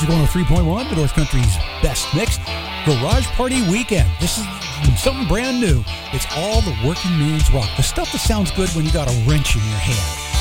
Magic 103.1, the North Country's best mix. Garage Party Weekend. This is something brand new. It's all the working man's rock. The stuff that sounds good when you got a wrench in your hand.